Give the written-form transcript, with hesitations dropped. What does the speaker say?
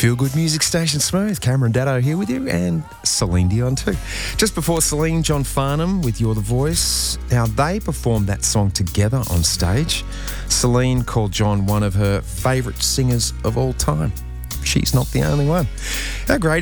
Feel Good Music Station Smooth. Cameron Daddo here with you, and Celine Dion too. Just before Celine, John Farnham with You're the Voice. Now, they performed that song together on stage. Celine called John one of her favourite singers of all time. She's not the only one. How great